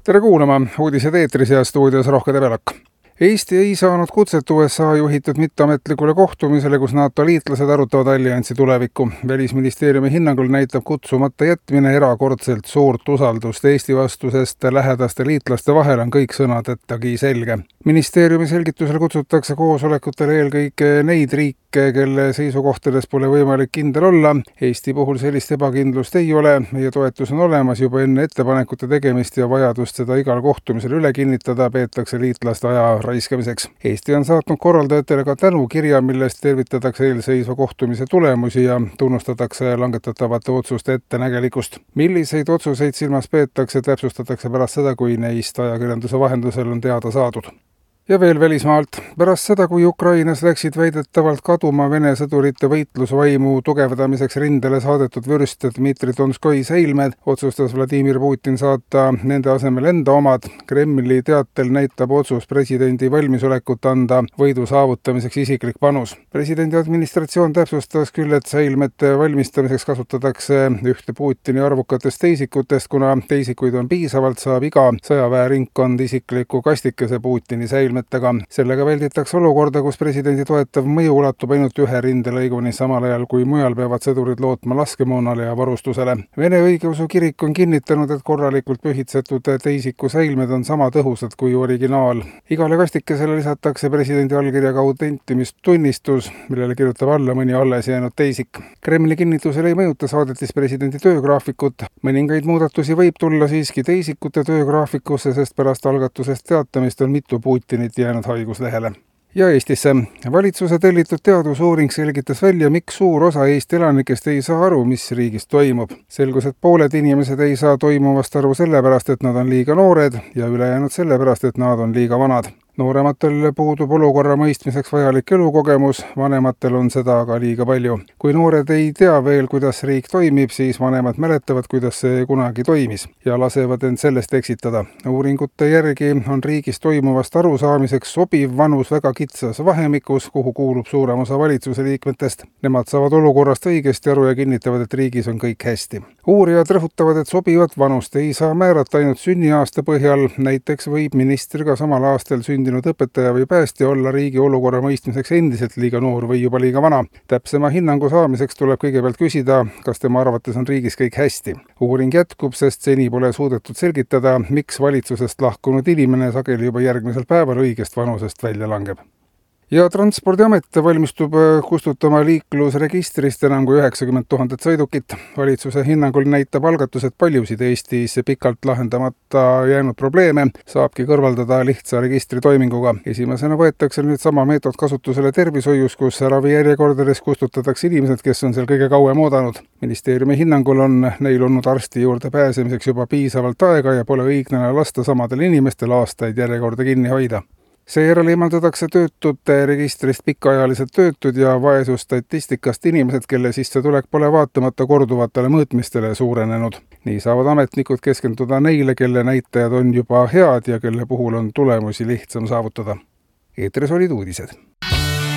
Tere kuulama, uudised eetris ja stuudios Rohke Debelak. Eesti ei saanud kutset USA juhitud mitteametlikule kohtumisele, kus NATO liitlased arutavad alliansi tulevikku. Välisministeeriumi hinnangul näitab kutsumata jätmine erakordselt suurt usaldust Eesti vastu, sest lähedaste liitlaste vahel on kõik sõnadettagi selge. Ministeeriumi selgitusel kutsutakse koosolekutele eelkõige neid riike, kelle seisukohtades pole võimalik kindel olla. Eesti puhul sellist ebakindlust ei ole, meie toetus on olemas juba enne ettepanekute tegemist ja vajadust seda igal kohtumisel üle kinnitada peetakse liitlaste aja raiskamiseks. Eesti on saatnud korraldajatele ka tänukirja, millest tervitatakse eelseisva kohtumise tulemusi ja tunnustatakse langetatavate otsuste ettenägelikkust. Milliseid otsuseid silmas peetakse, täpsustatakse pärast seda, kui neist ajakirjanduse vahendusel on teada saadud. Ja veel välismaalt. Pärast seda, kui Ukrainas läksid väidetavalt kaduma Vene sõdurite võitlusvaimu tugevdamiseks rindele saadetud vürst Dmitri Donskoi seilmed, otsustas Vladimir Putin saata nende asemel enda omad. Kremli teatel näitab otsus presidendi valmisolekut anda võidu saavutamiseks isiklik panus. Presidendi administratsioon täpsustas küll, et seilmete valmistamiseks kasutatakse ühte Putini arvukatest teisikutest, kuna teisikuid on piisavalt, saab iga sõjaväeringkond isikliku kastikese Putini seilmed. Sellega välditakse olukorda, kus presidendi toetav mõju ulatub ainult ühe rindelõiguni, samal ajal kui mujal peavad sõdurid lootma laskemoonale ja varustusele. Vene õigeusu kirik on kinnitanud, et korralikult pühitsetud teisiku seilmed on sama tõhusad kui originaal. Igale kastikesele lisatakse presidendi allkirjaga autentimistunnistus, millele kirjutab alla mõni alles jäänud teisik. Kremli kinnitusel ei mõjuta saadetis presidendi töögraafikut. Mõningaid muudatusi võib tulla siiski teisikute töögraafikusse, sest pärast algatusest teatamist on mitu Putinit jäänud haiguslehele. Ja Eestisse. Valitsuse tellitud teadusuuring selgitas välja, miks suur osa Eesti elanikest ei saa aru, mis riigis toimub. Selgus, et pooled inimesed ei saa toimuvast aru sellepärast, et nad on liiga noored ja ülejäänud sellepärast, et nad on liiga vanad. Noorematel puudub olukorra mõistmiseks vajalik elukogemus, vanematel on seda aga liiga palju. Kui noored ei tea veel, kuidas riik toimib, siis vanemad mäletavad, kuidas see kunagi toimis ja lasevad end sellest eksitada. Uuringute järgi on riigis toimuvast arusaamiseks sobiv vanus väga kitsas vahemikus, kuhu kuulub suurem osa valitsuse liikmetest. Nemad saavad olukorrast õigesti aru ja kinnitavad, et riigis on kõik hästi. Uurijad rõhutavad, et sobivat vanust ei saa määrata ainult sünniaasta põhjal, näiteks võib minister ka samal aastal sündinud õpetaja või päästja olla riigi olukorra mõistmiseks endiselt liiga noor või juba liiga vana. Täpsema hinnangu saamiseks tuleb kõigepealt küsida, kas tema arvates on riigis kõik hästi. Uuring jätkub, sest seni pole suudetud selgitada, miks valitsusest lahkunud inimene sageli juba järgmisel päeval õigest vanusest välja langeb. Ja Transpordiamet valmistub kustutama liiklusregistrist enam kui 90 000 sõidukit. Valitsuse hinnangul näitab algatus, et paljusid Eestis pikalt lahendamata jäänud probleeme saabki kõrvaldada lihtsa registritoiminguga. Esimesena võetakse nüüd sama meetod kasutusele tervishoius, kus ravijärjekordades kustutatakse inimesed, kes on seal kõige kauem oodanud. Ministeeriumi hinnangul on neil olnud arsti juurde pääsemiseks juba piisavalt aega ja pole õiglane lasta samadel inimestel aastaid järjekorda kinni hoida. Seejärel eemaldatakse töötute registrist pikaajalised töötud ja vaesusstatistikast inimesed, kelle sissetulek pole vaatamata korduvatele mõõtmistele suurenenud. Nii saavad ametnikud keskenduda neile, kelle näitajad on juba head ja kelle puhul on tulemusi lihtsam saavutada. Eetris olid uudised.